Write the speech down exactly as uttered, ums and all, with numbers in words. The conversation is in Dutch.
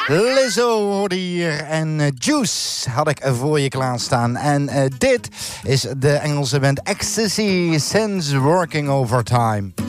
Lizzo hoorde hier en uh, Juice had ik voor je klaarstaan. En uh, dit is de Engelse band Ecstasy, Since Working Overtime.